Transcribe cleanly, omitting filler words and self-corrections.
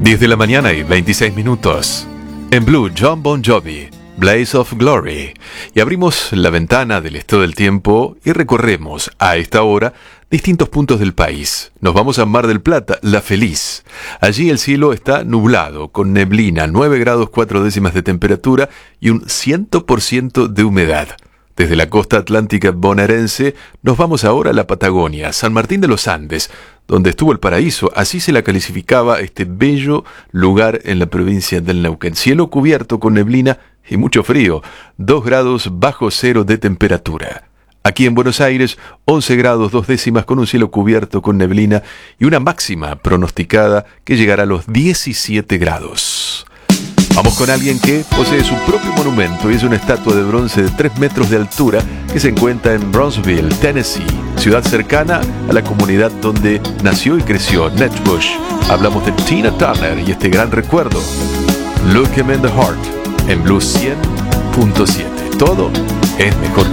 10 de la mañana y 26 minutos. En Blue, John Bon Jovi, Blaze of Glory. Y abrimos la ventana del estado del tiempo y recorremos a esta hora distintos puntos del país. Nos vamos a Mar del Plata, La Feliz. Allí el cielo está nublado, con neblina, 9 grados 4 décimas de temperatura y un 100% de humedad. Desde la costa atlántica bonaerense nos vamos ahora a la Patagonia, San Martín de los Andes, donde estuvo el paraíso. Así se la calificaba este bello lugar en la provincia del Neuquén. Cielo cubierto con neblina y mucho frío, 2 grados bajo cero de temperatura. Aquí en Buenos Aires, 11 grados 2 décimas con un cielo cubierto con neblina y una máxima pronosticada que llegará a los 17 grados. Vamos con alguien que posee su propio monumento y es una estatua de bronce de 3 metros de altura que se encuentra en Brownsville, Tennessee, ciudad cercana a la comunidad donde nació y creció Ned Bush. Hablamos de Tina Turner y este gran recuerdo. Look Him in the Heart en Blue 100.7. Todo es mejor